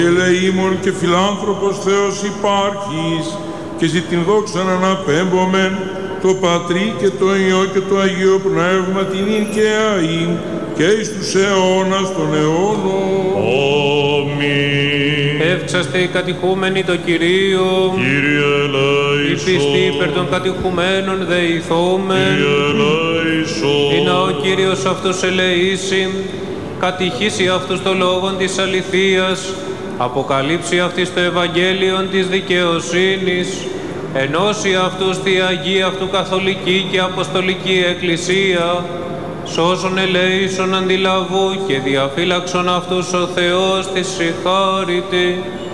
Ελεήμων και φιλάνθρωπος Θεός υπάρχεις, και ζη την δόξαν αναπέμπομεν, το Πατρί και το Υιό και το Αγίο Πνεύμα την ίν και αΐν, και εις τους αιώνας των αιώνων. Αμήν. Εύξαστε οι κατηχούμενοι το Κυρίο, Κύριε ελέησον. η πίστη υπέρ των κατηχουμένων δεηθόμεν. Κύριε ελέησον. Είναι ο Κύριος αυτούς ελεήσει, κατηχήσει αυτούς το λόγον της αληθείας, αποκαλύψει αυτής το Ευαγγέλιον της δικαιοσύνης, ενώσει αυτούς τη Αγία αυτού Καθολική και Αποστολική Εκκλησία, σώσον ελέησον αντιλαβού και διαφύλαξον αυτούς ο Θεός της συγχάρητη.